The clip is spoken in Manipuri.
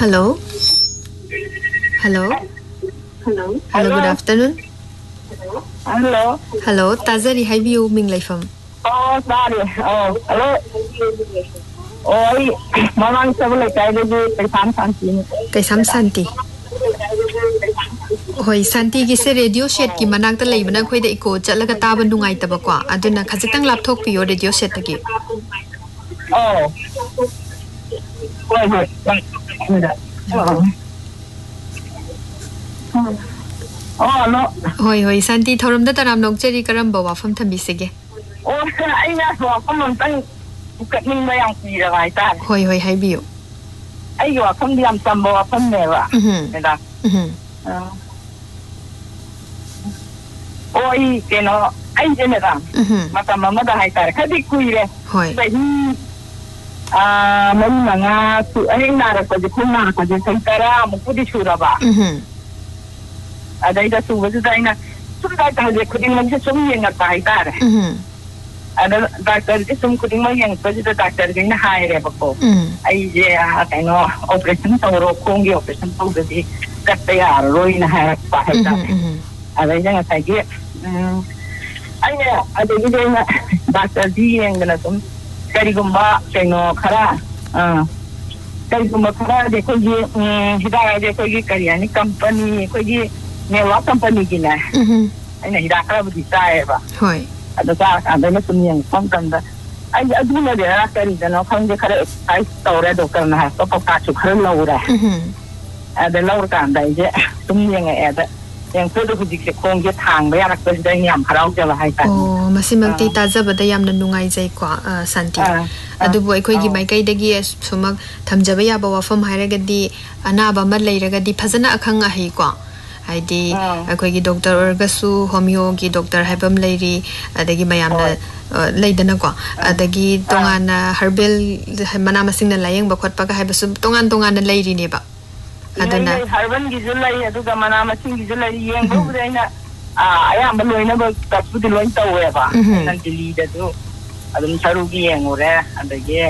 Hello. Hello. Hello. Hello. Good afternoon. Hello. Hello. Tazari haibiu ming laifam. Oh, sorry. Oh, hello. Oi, mamang sabulay tayo di Kaisam Santi. Kaisam Santi. Hoi Santi gi se radio set ki manak ta lei bana khoi da iko chatlaga taban nungai taba kwa aduna khajitang lapthok piyo radio set gi. Oh. Wait. Oh, no. Hoi Santi thoram da taram nok cheri karam bawa fam thambi sege. Oh, ai na so kamon tang ning bayang pi ra bai ta. Hoi haibiu. Ai yo kam diam sambo fam ne wa. Da. Oi, keno ai jene da. Mata mama da hai ta khadi kui re. Hoi. Mari manga su ai na ra ko je khuna ko je sankara mu pudi shura ba. Ada su wasu da ina sun da ta je kudin mun sum yin ta hai ta re. Ada doctor ji sum kudin mun yin ko je doctor ji na hai re ba ko. Ai je kaino operation to ro khong gi operation to de kat ta ya roi na hai pa hai ta. Ada yang sai ge ai ne ada ji na doctor ji yang na sum karigumba kaino khara karigumba khara de ko ji hidaya de ko gi kariani company ko gi Newa company gina. Ai na hida kara budi sai ba. Hoi. Ada ka ada na sunyang pangkan da. Ai adu na de ra kari da no khang je kara exercise tore do karna ha to ka chu khar lo ra. Ada lo ka dai je sunyang ada. Yang tu budi ke khong je thang ba ya ra ko dai nyam kharau je ba hai ta. Oh, masimang ti taza ba da yam na nungai jai kwa Santi. Adu bo khoi gi mai kai dagi sumak thamjaba ya ba wafam hairagadi anaba ma leiragadi phajana akhang a hei kwa. Haidi akhoi gi doctor orgasu homeo gi doctor haibam leiri adagi mayam na leidana kwa adagi tongana herbal mana masing na layeng ba khotpa ka haibasu tongan na leiri ne ba adana herbal gi julai adu ga mana masing gi julai yeng bu reina ayam ba loina ba kapsu di loin tawe ba nan dili da du adum saru gi yeng ore adagi